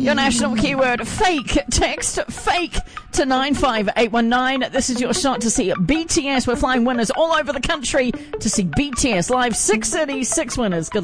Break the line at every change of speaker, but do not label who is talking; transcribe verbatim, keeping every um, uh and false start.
Your national keyword, fake. Text fake to nine five eight one nine. This is your shot to see B T S. We're flying winners all over the country to see B T S live. six thirty, six winners. Good